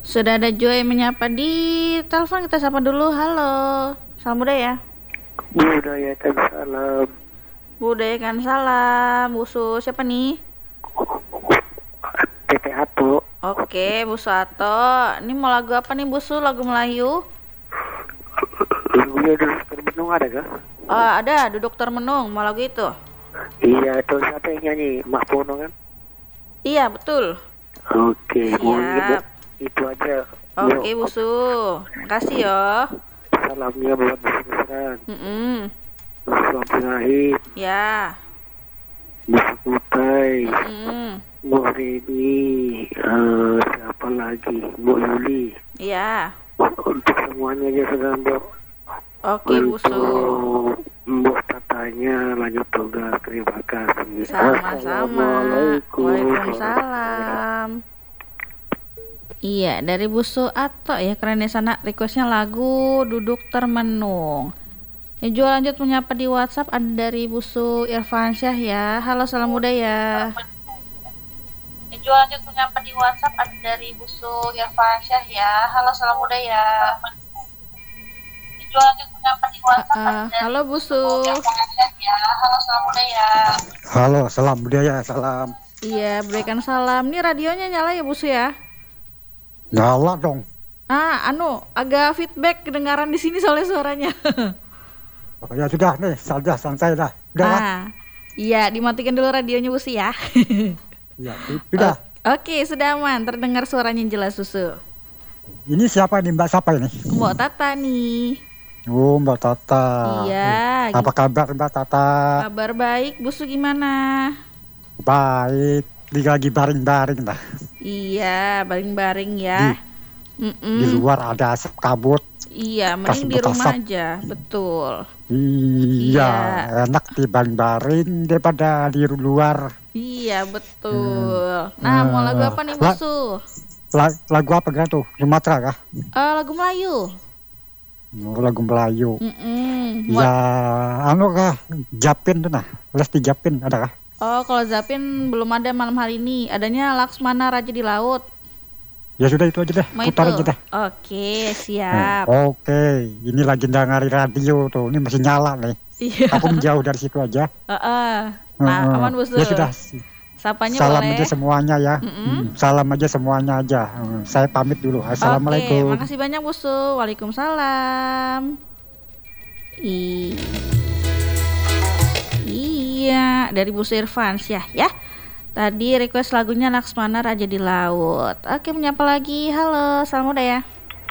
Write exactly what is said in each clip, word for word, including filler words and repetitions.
Sudah ada Joy menyapa di telepon, kita sapa dulu. Halo, salam budaya. Budaya kan salam. Budaya kan salam. Busu siapa nih? Tete Ato. Oke, Busu Ato. Ini mau lagu apa nih Busu? Lagu Melayu? Lagunya Dokter Menung ada kah? Oh, ada, Duduk Termenung. Mau lagu itu? Iya, itu siapa yang nyanyi? Mak Pono kan? Iya, betul. Oke, mau Siap. itu aja. Oke, Yo, Busu. Makasih ya. salamnya buat Busu Besran, Mm-mm. Busu Abdurrahim, Ya. Busu Kutai, Mm-mm. Bu Rini, eh, siapa lagi? Bu Yuli. Iya. Untuk semuanya aja sudah Mbok. Oke, Busu. Untuk Mbok tatanya lanjut tugas. Terima kasih. Sama-sama. Assalamualaikum. Waalaikumsalam. Iya, dari Busu Ato ya, keren di sana. Requestnya lagu Duduk Termenung. Ya, juga lanjut menyapa di WhatsApp ada dari Busu Irfansyah ya. Halo, salam budaya. Ya, juga lanjut menyapa di WhatsApp ada dari Busu Irfansyah ya. Halo, salam budaya. Ya, juga lanjut menyapa di WhatsApp ada dari halo Busu Irfansyah ya. Halo, salam budaya. Halo, salam budaya, salam. Iya, berikan salam. Nih radionya nyala ya Busu ya? Nyala dong. Ah, anu, agak feedback kedengaran di sini soalnya suaranya. Oh, ya sudah nih, saja santai dah. Udah lah. Ah, iya, dimatikan dulu radionya Busu ya. Ya, sudah. O- Oke, sudah aman, terdengar suaranya jelas Susu. Ini siapa nih, Mbak siapa ini? Mbak Tata nih. Oh, Mbak Tata. Iya. Apa kabar Mbak Tata? Kabar baik, Busu gimana? Baik. Di lagi baring-baring lah. Iya, baring-baring ya. Di Mm-mm. luar ada asap kabut. Iya, mending di Kasih rumah asap. aja, betul. Iya, Iya. enak di baring-baring daripada di luar. Iya, betul. Nah, mau lagu apa nih La- Busu? La- lagu apa kan tuh? Sumatera kah? Eh, lagu Melayu. Oh, lagu Melayu. Mm-mm. Ya, anu kah? Japin tuh nah. Lesti Japin ada kah? Oh, kalau Zapin belum ada malam hari ini. Adanya Laksmana Raja di Laut. Ya sudah itu aja deh, Mau putar itu? aja deh. Oke, siap. Hmm, Oke, ini lagi dengerin radio tuh, ini masih nyala nih. Iya. Aku menjauh dari situ aja. Heeh. Nah, Hmm, aman Busu. Ya sudah, Sapanya salam boleh. aja semuanya ya. Mm-mm. Hmm, Salam aja semuanya aja. Hmm, Saya pamit dulu. Oke, Assalamualaikum. makasih banyak Busu. Waalaikumsalam. I Iya, dari Busu Irfansyah ya. Tadi request lagunya Laksmana Raja di Laut. Oke, menyapa lagi. Halo, salam budaya.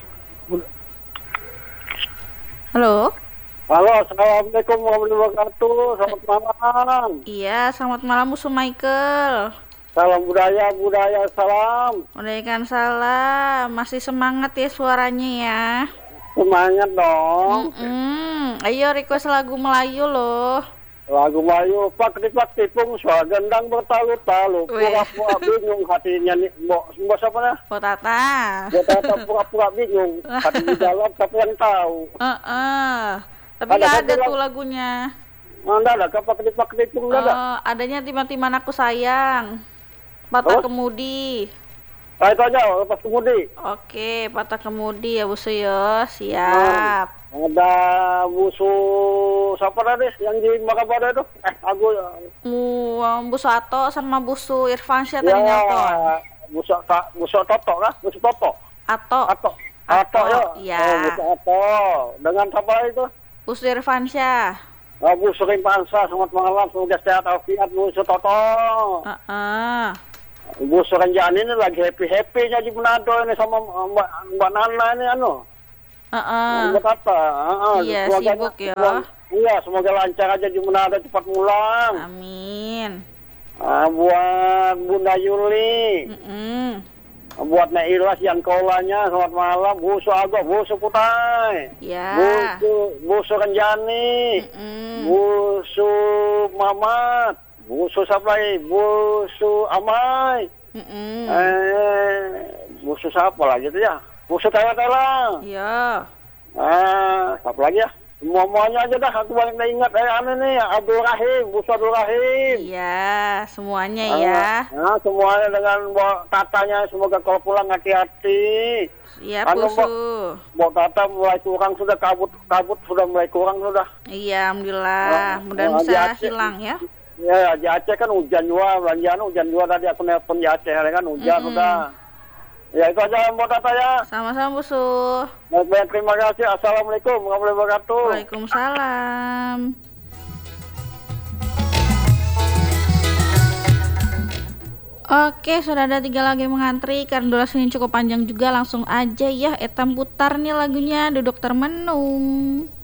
Halo. Halo, assalamualaikum warahmatullahi wabarakatuh. Selamat malam. Iya, selamat malam Busu Michael. Salam budaya, budaya, salam. Waalaikumsalam salam. Masih semangat ya suaranya ya. Semangat dong. Mm-mm. Ayo request lagu Melayu loh. Lagu Melayu, pak tipak tipung, suara gendang bertalu-talu. Wih. Pura-pura bingung hatinya nih. Mbok, mbok siapa nah? Potata. Dia kata pura-pura bingung. Hati di dalam, tapi yang tahu. Heeh. Tapi Ada nggak satu ada tuh lagu. lagunya. Mana ada, kapak tipak tipung, nggak ada. Oh, adanya Timan-Timan Aku Sayang. Patah Oh? Kemudi. Nah, itu aja, lepas kemudi. Oke, Patah Kemudi ya Busu yo. Siap. Ada Busu, siapa tadi yang di Makassar itu? Eh, aku Mu Busu Ato sama Busu Irfansyah ya, tadi nyapon. Busu, Ta- Busu Toto lah, Busu Toto. Ato. Ato, Ato, Ato ya. iya. Oh, Busu Ato. Dengan siapa itu? Busu Irfansyah. Oh, Busu Rimpansa, selamat malam, semoga sehat alfiat Busu Toto. Heeh. Busu Renjani ini lagi happy-happynya di Manado ini sama Mbak, Mbak Nana ini anu. Heeh. Mbak Tata. Heeh, Iya, keluarganya- sibuk ya. keluarga- Iya, semoga lancar aja di Manado cepat pulang. Amin. Ah, buat Bunda Yuli, Mm-mm. buat Nek Ilas yang kaulanya, selamat malam. Busu Agok, Busu Kutai, Ya. Busu, Busu Renjani, Mm-mm. Busu Mamat, Busu Sapai, Busu Amai, Mm-mm. eh, Busu siapa lagi tuh ya? Busu Tela Tela. Iya. Ah, siapa lagi ya? Semuanya aja dah, aku banyak ingat eh anu nih, Abdul Rahim, Bus Abdul Rahim. Iya, semuanya Ah, ya. Nah, semuanya dengan bawa tatanya, semoga kalau pulang hati-hati. Siap, Anu, Busu. Bawa tata mulai kurang sudah, kabut kabut sudah mulai kurang sudah. Iya, alhamdulillah. Ah, Mudah-mudahan ah, di bisa Aceh. hilang ya. Ya, di Aceh kan hujan juga, belanjaan hujan juga tadi aku nelpon di Aceh kan hujan Mm-mm. sudah. Ya itu aja Mbak Tata ya. Sama-sama, Busu. Baik-baik, terima kasih. Assalamualaikum warahmatullahi wabarakatuh. Waalaikumsalam. Oke, sudah ada tiga lagi yang mengantri. Karena durasinya cukup panjang juga, langsung aja ya Etam putar nih lagunya Duduk Termenung.